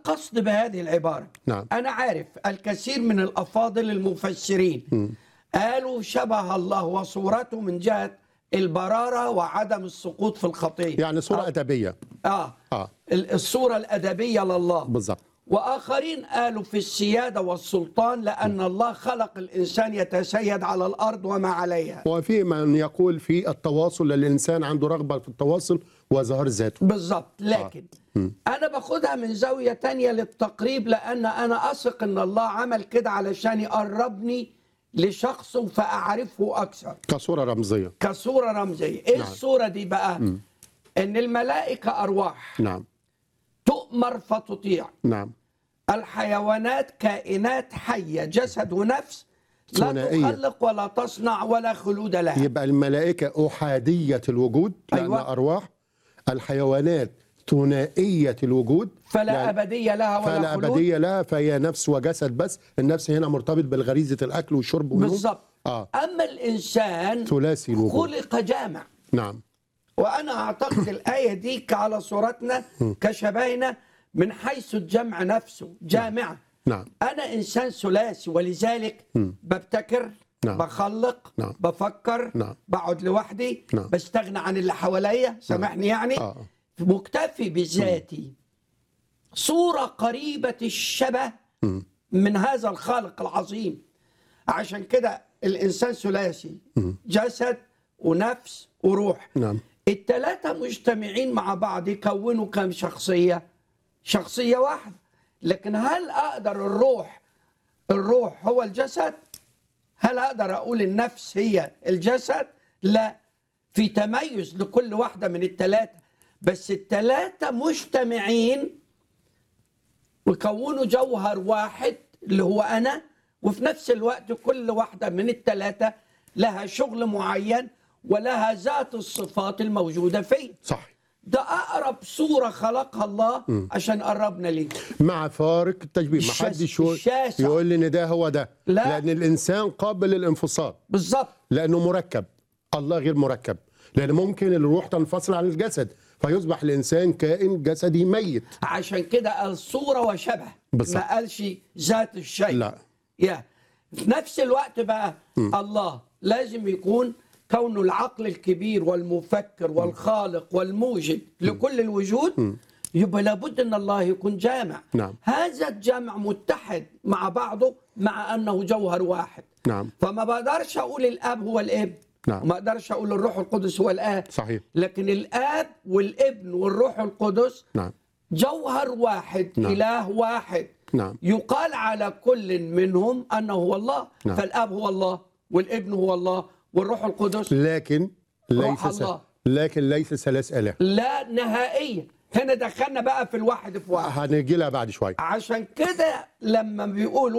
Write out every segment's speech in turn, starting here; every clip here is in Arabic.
القصد بهذه العبارة. نعم. أنا عارف الكثير من الأفاضل المفسرين قالوا شبه الله وصورته من جهة البرارة وعدم السقوط في الخطية، يعني صورة أدبية. الصورة الأدبية لله بالظبط. وآخرين قالوا في السيادة والسلطان، لأن الله خلق الإنسان يتسيد على الأرض وما عليها. وفي من يقول في التواصل، للإنسان عنده رغبة في التواصل وظهر ذاته. بالظبط. لكن أنا باخدها من زاوية تانية للتقريب، لأن أنا أثق أن الله عمل كده علشان يقربني لشخصه فأعرفه أكثر. كصورة رمزية. كصورة رمزية. إيه نعم. الصورة دي بقى؟ إن الملائكة أرواح. نعم. تؤمر فتطيع. نعم. الحيوانات كائنات حية، جسد ونفس، لا ثنائية. تخلق ولا تصنع ولا خلود لها. يبقى الملائكة أحادية الوجود لأنها أيوة. أرواح. الحيوانات ثنائية الوجود، فلا يعني أبدية لها ولا فلا خلود. أبدية لها، فهي نفس وجسد بس. النفس هنا مرتبط بالغريزة الأكل والشرب والنوم. بالظبط. أما الإنسان ثلاثي الوجود. خلق جامع. نعم. وأنا أعتقد الآية دي على صورتنا كشبهنا من حيث الجمع نفسه جامعة. نعم. أنا إنسان ثلاثي، ولذلك ببتكر. نعم. بخلق. نعم. بفكر. نعم. بقعد لوحدي. نعم. بستغنى عن اللي حواليا، سامحني يعني. مكتفي بذاتي. صورة قريبة الشبه من هذا الخالق العظيم. عشان كده الإنسان ثلاثي، جسد ونفس وروح. نعم. الثلاثة مجتمعين مع بعض يكونوا كم شخصية؟ شخصية واحدة. لكن هل أقدر الروح هو الجسد؟ هل أقدر أقول النفس هي الجسد؟ لا، في تميز لكل واحدة من الثلاثة، بس الثلاثة مجتمعين ويكونوا جوهر واحد اللي هو أنا. وفي نفس الوقت كل واحدة من الثلاثة لها شغل معين ولها ذات الصفات الموجودة فيه. صح. ده أقرب صورة خلقها الله عشان قربنا ليه. مع فارق التشبيه، ما حدش يقول لي ان ده هو ده. لا. لأن الإنسان قابل للانفصال. بالظبط. لأنه مركب. الله غير مركب، لأن ممكن الروح تنفصل عن الجسد فيصبح الإنسان كائن جسدي ميت. عشان كده قال صورة وشبه. بالظبط. ما قالش ذات الشيء. لا. في نفس الوقت بقى الله لازم يكون كونه العقل الكبير والمفكر والخالق والموجد لكل الوجود. يبقى لابد ان الله يكون جامع. نعم. هذا الجمع متحد مع بعضه مع انه جوهر واحد. نعم. فما بقدرش اقول الاب هو الابن. نعم. وما اقدرش اقول الروح القدس هو الاب. صحيح. لكن الاب والابن والروح القدس نعم. جوهر واحد. نعم. اله واحد. نعم. يقال على كل منهم انه هو الله. نعم. فالاب هو الله والابن هو الله والروح القدس لكن ليس ثلاث آلاف. لا نهائيا. هنا دخلنا بقى في الواحد في واحد. هنجي لها بعد شويه. عشان كده لما بيقول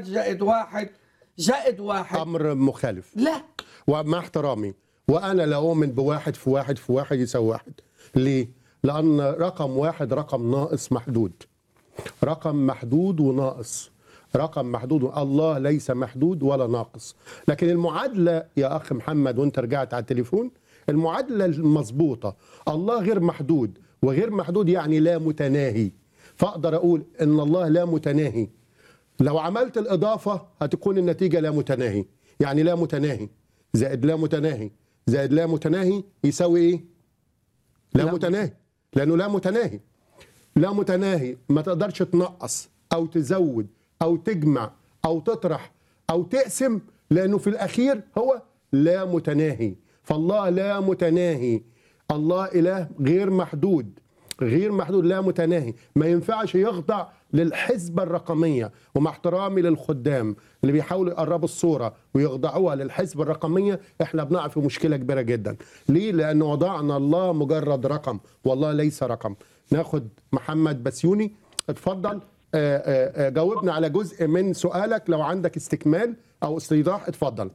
1+1=1 امر مخالف. لا. ومع احترامي، وانا لا اؤمن بواحد في واحد في واحد يساوي واحد. ليه؟ لان رقم واحد رقم ناقص محدود. رقم محدود وناقص. رقم محدود. الله ليس محدود ولا ناقص. لكن المعادله يا اخ محمد، وانت رجعت على التليفون، المعادله المظبوطه الله غير محدود، وغير محدود يعني لا متناهي. فاقدر اقول ان الله لا متناهي. لو عملت الاضافه هتكون النتيجه لا متناهي. يعني لا متناهي زائد لا متناهي زائد لا متناهي يساوي ايه؟ لا متناهي. لانه لا متناهي. لا متناهي ما تقدرش تنقص او تزود او تجمع او تطرح او تقسم، لانه في الاخير هو لا متناهي. فالله لا متناهي. الله اله غير محدود. غير محدود لا متناهي. ما ينفعش يخضع للحسبة الرقمية. ومع احترامي للخدام اللي بيحاولوا يقربوا الصورة ويخضعوها للحسبة الرقمية، احنا بنقع في مشكلة كبيرة جدا. ليه؟ لأن وضعنا الله مجرد رقم والله ليس رقم. ناخد محمد بسيوني، اتفضل. جاوبنا على جزء من سؤالك، لو عندك استكمال أو استيضاح اتفضل.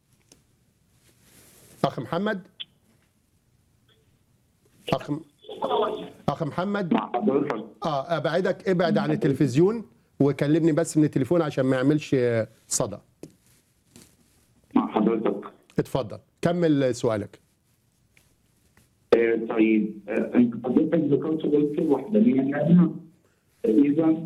أخ محمد. أخ محمد. ابعد عن التلفزيون وكلمني بس من التليفون عشان ما يعملش صدى. مع حضرتك. اتفضل كمل سؤالك. طيب انت حضرتك ذكرت قلت وحدانية كاملة. اذا